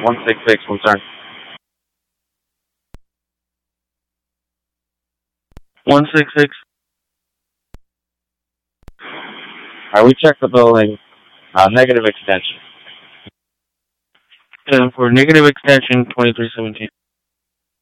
166, I'm sorry. 166. Alright, we checked the building. Negative extension. And for negative extension, 2317.